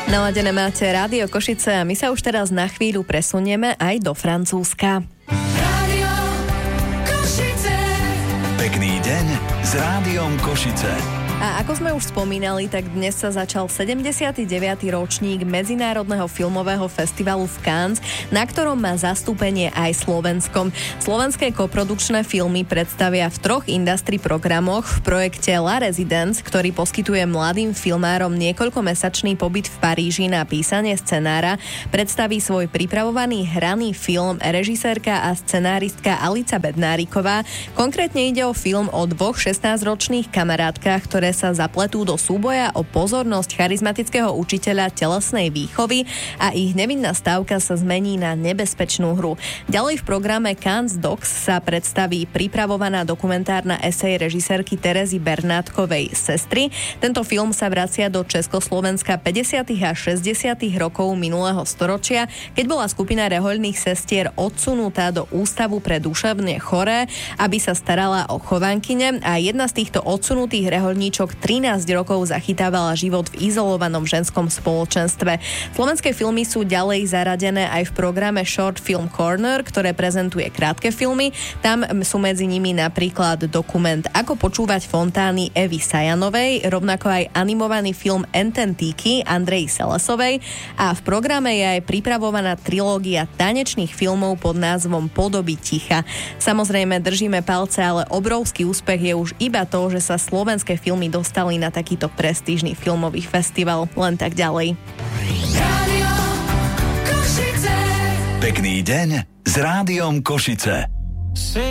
Naladené máte Rádio Košice a my sa už teraz na chvíľu presunieme aj do Francúzska. Rádio Košice. Pekný deň s Rádiom Košice. A ako sme už spomínali, tak dnes sa začal 79. ročník Medzinárodného filmového festivalu v Cannes, na ktorom má zastúpenie aj Slovensko. Slovenské koprodukčné filmy predstavia v 3 industry programoch v projekte La Residence, ktorý poskytuje mladým filmárom niekoľkomesačný pobyt v Paríži na písanie scenára, predstaví svoj pripravovaný hraný film režisérka a scenáristka Alica Bednáriková. Konkrétne ide o film o 2 16-ročných kamarátkach, ktoré sa zapletú do súboja o pozornosť charizmatického učiteľa telesnej výchovy a ich nevinná stávka sa zmení na nebezpečnú hru. Ďalej v programe Cannes Docs sa predstaví pripravovaná dokumentárna esej režisérky Terezy Bernátkovej Sestry. Tento film sa vracia do Československa 50. a 60. rokov minulého storočia, keď bola skupina rehoľných sestier odsunutá do ústavu pre duševne choré, aby sa starala o chovankyne, a jedna z týchto odsunutých rehoľníčok 13 rokov zachytávala život v izolovanom ženskom spoločenstve. Slovenské filmy sú ďalej zaradené aj v programe Short Film Corner, ktoré prezentuje krátke filmy. Tam sú medzi nimi napríklad dokument Ako počúvať fontány Evy Sajanovej, rovnako aj animovaný film Ententíky Andreji Selesovej, a v programe je aj pripravovaná trilógia tanečných filmov pod názvom Podoby ticha. Samozrejme držíme palce, ale obrovský úspech je už iba to, že sa slovenské filmy dostali na takýto prestížny filmový festival. Len tak ďalej. Rádio Košice. Pekný deň s Rádiom Košice.